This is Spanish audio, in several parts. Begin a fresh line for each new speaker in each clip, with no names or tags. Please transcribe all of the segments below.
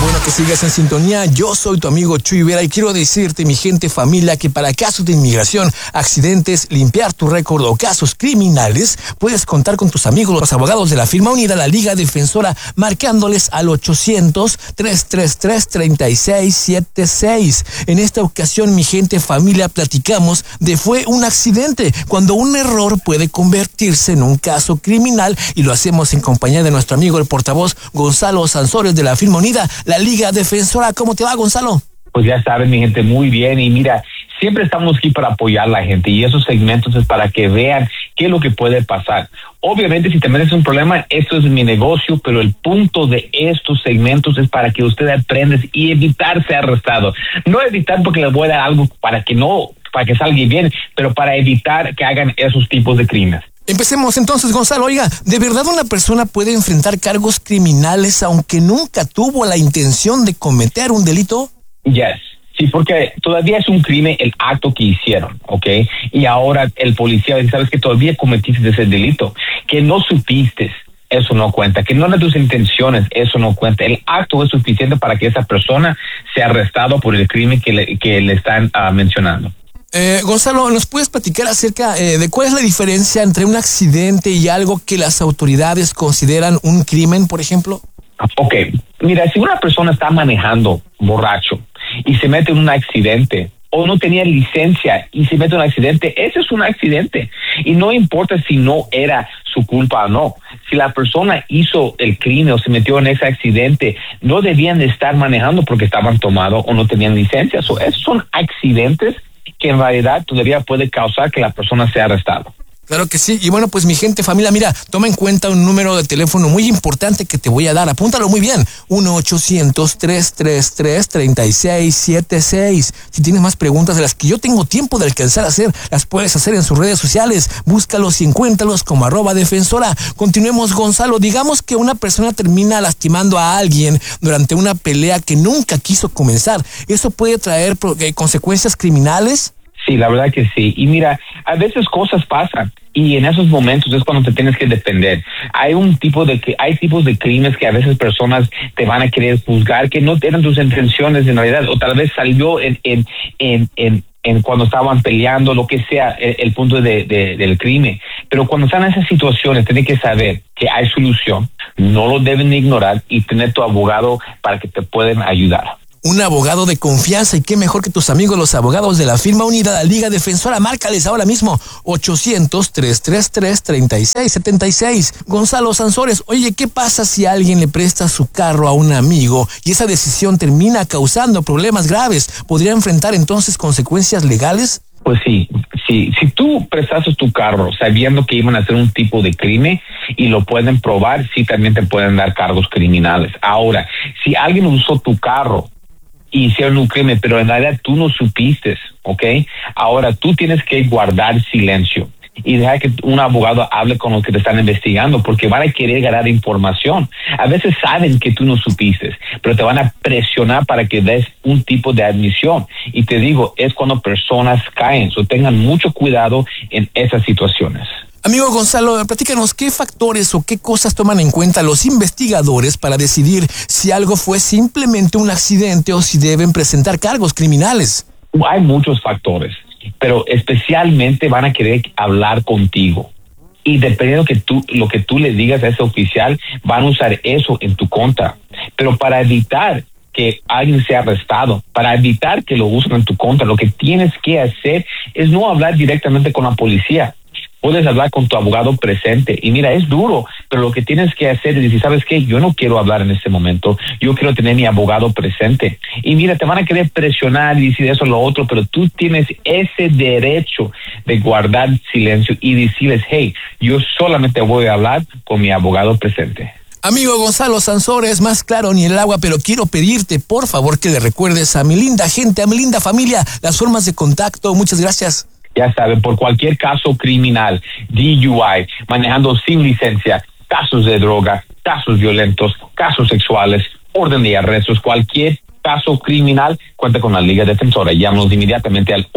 bueno que sigas en sintonía. Yo soy tu amigo Chuy Vera y quiero decirte, mi gente, familia, que para casos de inmigración, accidentes, limpiar tu récord o casos criminales, puedes contar con tus amigos, los abogados de la firma unida, la Liga Defensora, marcándoles al 800-333-3676. En esta ocasión, mi gente, familia, platicamos de fue un accidente, cuando un error puede convertirse en un caso criminal, y lo hacemos en compañía de nuestro amigo, el portavoz Gonzalo Sansores de la firma unida, la Liga Defensora. ¿Cómo te va, Gonzalo?
Pues ya saben, mi gente, muy bien. Y mira, siempre estamos aquí para apoyar a la gente, y esos segmentos es para que vean qué es lo que puede pasar. Obviamente, si te metes un problema, esto es mi negocio, pero el punto de estos segmentos es para que usted aprenda y evitar ser arrestado. No evitar porque les voy a dar algo para que salga bien, pero para evitar que hagan esos tipos de crímenes.
Empecemos entonces, Gonzalo. Oiga, ¿de verdad una persona puede enfrentar cargos criminales aunque nunca tuvo la intención de cometer un delito?
Yes. Sí, porque todavía es un crimen el acto que hicieron, ¿ok? Y ahora el policía dice, ¿sabes que todavía cometiste ese delito? Que no supiste, eso no cuenta. Que no eran tus intenciones, eso no cuenta. El acto es suficiente para que esa persona sea arrestado por el crimen que le están mencionando.
Gonzalo, ¿nos puedes platicar acerca de cuál es la diferencia entre un accidente y algo que las autoridades consideran un crimen, por ejemplo?
Ok, mira, si una persona está manejando borracho y se mete en un accidente, o no tenía licencia y se mete en un accidente, ese es un accidente. Y no importa si no era su culpa o no. Si la persona hizo el crimen o se metió en ese accidente, no debían de estar manejando porque estaban tomados o no tenían licencia. Esos son accidentes que en realidad todavía puede causar que la persona sea arrestada.
Claro que sí. Y bueno, pues mi gente, familia, mira, toma en cuenta un número de teléfono muy importante que te voy a dar. Apúntalo muy bien. 1-800-333-3676. Si tienes más preguntas de las que yo tengo tiempo de alcanzar a hacer, las puedes hacer en sus redes sociales. Búscalos y encuéntralos como @defensora. Continuemos, Gonzalo. Digamos que una persona termina lastimando a alguien durante una pelea que nunca quiso comenzar. ¿Eso puede traer consecuencias criminales?
Sí, la verdad que sí. Y mira, a veces cosas pasan y en esos momentos es cuando te tienes que defender. Hay tipos de crímenes que a veces personas te van a querer juzgar que no eran tus intenciones en realidad, o tal vez salió en cuando estaban peleando, lo que sea, el punto del crimen. Pero cuando están en esas situaciones, tienen que saber que hay solución, no lo deben ignorar y tener tu abogado para que te puedan ayudar.
Un abogado de confianza, y qué mejor que tus amigos los abogados de la firma unida, la Liga Defensora. Márcales ahora mismo, 800-333-3676. Gonzalo Sansores, oye, ¿qué pasa si alguien le presta su carro a un amigo y esa decisión termina causando problemas graves? ¿Podría enfrentar entonces consecuencias legales?
Pues sí. Si tú prestaste tu carro sabiendo que iban a hacer un tipo de crimen y lo pueden probar, sí, también te pueden dar cargos criminales. Ahora, si alguien usó tu carro, hicieron un crimen, pero en realidad tú no supiste, ¿ok? Ahora tú tienes que guardar silencio y dejar que un abogado hable con los que te están investigando, porque van a querer ganar información. A veces saben que tú no supiste, pero te van a presionar para que des un tipo de admisión. Y te digo, es cuando personas caen, tengan mucho cuidado en esas situaciones.
Amigo Gonzalo, platícanos, ¿qué factores o qué cosas toman en cuenta los investigadores para decidir si algo fue simplemente un accidente o si deben presentar cargos criminales?
Hay muchos factores, pero especialmente van a querer hablar contigo. Y dependiendo de lo que tú le digas a ese oficial, van a usar eso en tu contra. Pero para evitar que alguien sea arrestado, para evitar que lo usen en tu contra, lo que tienes que hacer es no hablar directamente con la policía. Puedes hablar con tu abogado presente. Y mira, es duro, pero lo que tienes que hacer es decir, ¿sabes qué? Yo no quiero hablar en este momento. Yo quiero tener mi abogado presente. Y mira, te van a querer presionar y decir eso o lo otro, pero tú tienes ese derecho de guardar silencio y decirles, hey, yo solamente voy a hablar con mi abogado presente.
Amigo Gonzalo Sansores, más claro ni el agua, pero quiero pedirte, por favor, que le recuerdes a mi linda gente, a mi linda familia, las formas de contacto. Muchas gracias.
Ya saben, por cualquier caso criminal, DUI, manejando sin licencia, casos de droga, casos violentos, casos sexuales, orden de arrestos, cualquier caso criminal, cuenta con la Liga Defensora. Llámanos inmediatamente al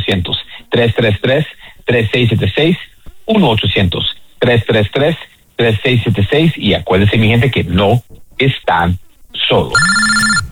1-800-333-3676, 1-800-333-3676 y acuérdense, mi gente, que no están solos.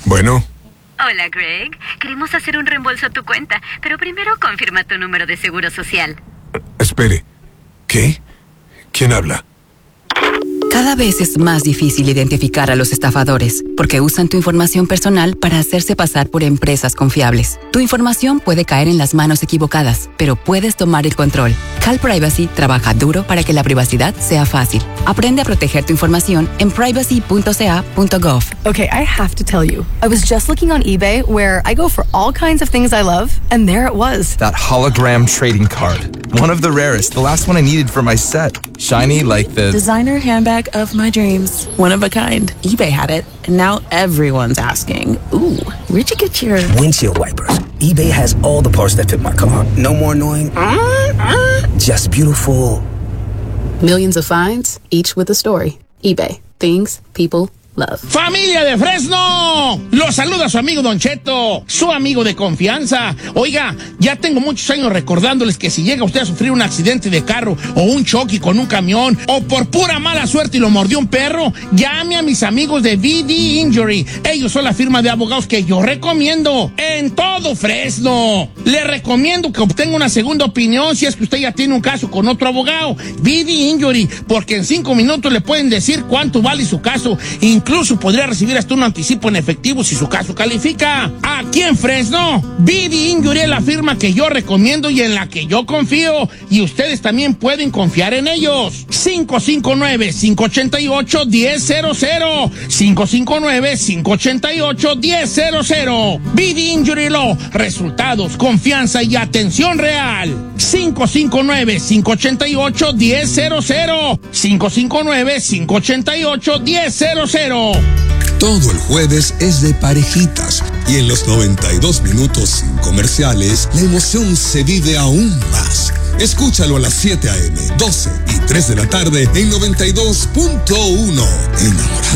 Bueno.
Hola, Greg. Queremos hacer un reembolso a tu cuenta, pero primero confirma tu número de seguro social.
Espere. ¿Qué? ¿Quién habla?
Cada vez es más difícil identificar a los estafadores, porque usan tu información personal para hacerse pasar por empresas confiables. Tu información puede caer en las manos equivocadas, pero puedes tomar el control. Cal Privacy trabaja duro para que la privacidad sea fácil. Aprende a proteger tu información en privacy.ca.gov.
Okay, I have to tell you, I was just looking on eBay where I go for all kinds of things I love, and there it was.
That hologram trading card. One of the rarest, the last one I needed for my set. Shiny like the
designer handbag of my dreams. One of a kind. eBay had it, and now everyone's asking, ooh, where'd you get your
windshield wipers? eBay has all the parts that fit my car. No more annoying, just beautiful.
Millions of finds, each with a story. eBay. Things people love.
¡Familia de Fresno! Los saluda su amigo Don Cheto, su amigo de confianza. Oiga, ya tengo muchos años recordándoles que si llega usted a sufrir un accidente de carro o un choque con un camión o por pura mala suerte y lo mordió un perro, llame a mis amigos de VD Injury. Ellos son la firma de abogados que yo recomiendo en todo Fresno. Le recomiendo que obtenga una segunda opinión si es que usted ya tiene un caso con otro abogado. VD Injury, porque en 5 minutos le pueden decir cuánto vale su caso. Incluso podría recibir hasta un anticipo en efectivo si su caso califica. Aquí en Fresno, VD Injury es la firma que yo recomiendo y en la que yo confío. Y ustedes también pueden confiar en ellos. 559-588-1000. 559-588-1000. VD Injury Law. Resultados, confianza y atención real. 559-588-1000. 559-588-1000.
Todo el jueves es de parejitas y en los 92 minutos sin comerciales la emoción se vive aún más. Escúchalo a las 7 a.m., 12 y 3 de la tarde en 92.1. Enamorado.